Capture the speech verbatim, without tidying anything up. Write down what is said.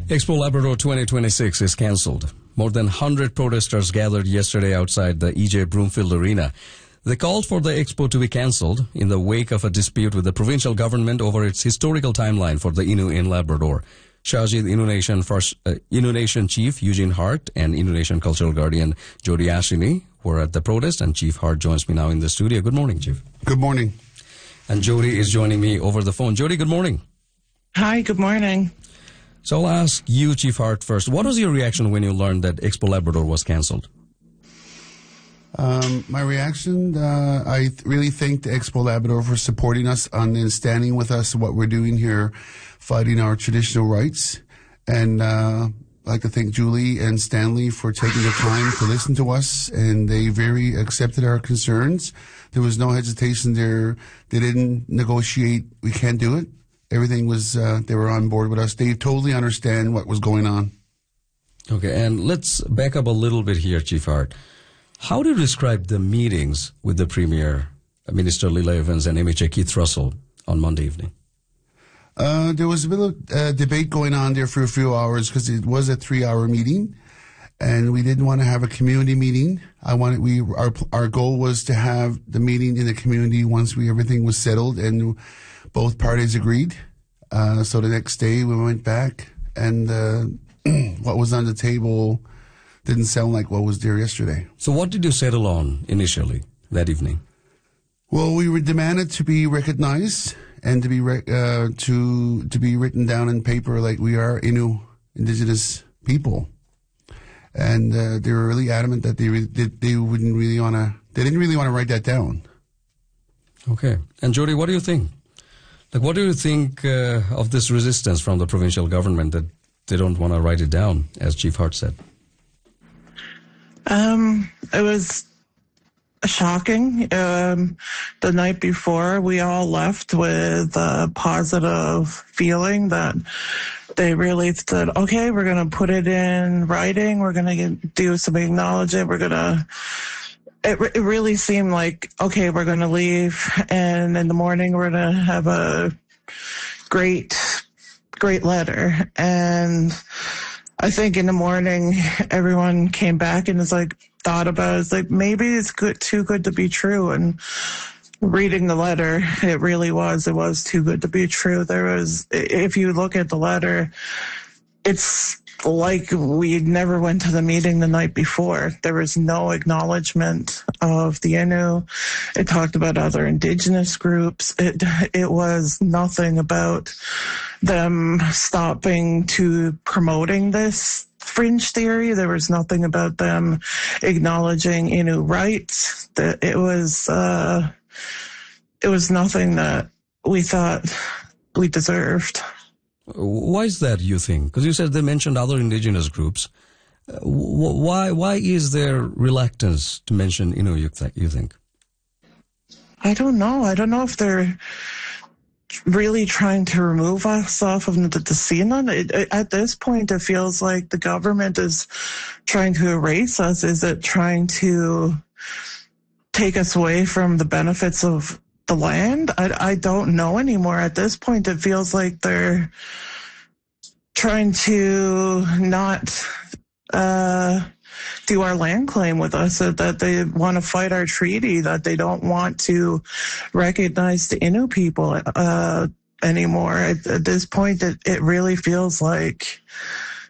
Expo Labrador twenty twenty-six is cancelled. More than one hundred protesters gathered yesterday outside the E J Broomfield Arena. They called for the expo to be cancelled in the wake of a dispute with the provincial government over its historical timeline for the Innu in Labrador. Shajid Innu Nation, first, uh, Innu Nation Chief Eugene Hart and Innu Nation Cultural Guardian Jody Ashini were at the protest, and Chief Hart joins me now in the studio. Good morning, Chief. Good morning. And Jody is joining me over the phone. Jody, good morning. Hi, good morning. So I'll ask you, Chief Hart, first. What was your reaction when you learned that Expo Labrador was cancelled? Um, my reaction, uh, I th- really thank the Expo Labrador for supporting us on and standing with us, what we're doing here, fighting our traditional rights. And uh, I'd like to thank Julie and Stanley for taking the time to listen to us, and they very accepted our concerns. There was no hesitation there. They didn't negotiate. We can't do it. Everything was, uh, they were on board with us. They totally understand what was going on. Okay, and let's back up a little bit here, Chief Hart. How do you describe the meetings with the Premier, Minister Leela Evans, and M H A Keith Russell on Monday evening? Uh, there was a bit of uh, debate going on there for a few hours because it was a three-hour meeting, and we didn't want to have a community meeting. I wanted we our our goal was to have the meeting in the community once we everything was settled and both parties agreed. Uh, so the next day we went back, and uh, what was on the table didn't sound like what was there yesterday. So what did you settle on initially that evening? Well, we were demanded to be recognized and to be re- uh, to to be written down in paper like we are Innu Indigenous people, and uh, they were really adamant that they re- they, they wouldn't really want to. They didn't really want to write that down. Okay, and Jody, what do you think? Like, what do you think uh, of this resistance from the provincial government that they don't want to write it down, as Chief Hart said? Um, it was shocking. Um, the night before, we all left with a positive feeling that they really said, okay, we're going to put it in writing. We're going to do some acknowledgement. We're going to, it, it really seemed like, okay, we're going to leave. And in the morning, we're going to have a great, great letter. And I think in the morning, everyone came back and was like, thought about it. It's like, maybe it's good, too good to be true. And reading the letter, it really was. It was too good to be true. There was, if you look at the letter, it's like we never went to the meeting the night before. There was no acknowledgement of the Innu. It talked about other Indigenous groups. It it was nothing about them stopping to promoting this fringe theory. There was nothing about them acknowledging Innu rights. That it was uh, it was nothing that we thought we deserved. Why is that, you think? Because you said they mentioned other Indigenous groups. Uh, wh- why why is there reluctance to mention Innu, you, th- you think? I don't know. I don't know if they're really trying to remove us off of the, the scene. It, it, at this point, it feels like the government is trying to erase us. Is it trying to take us away from the benefits of the land? I, I don't know anymore. At this point, it feels like they're trying to not uh, do our land claim with us, that they want to fight our treaty, that they don't want to recognize the Innu people uh, anymore. At, at this point, it, it really feels like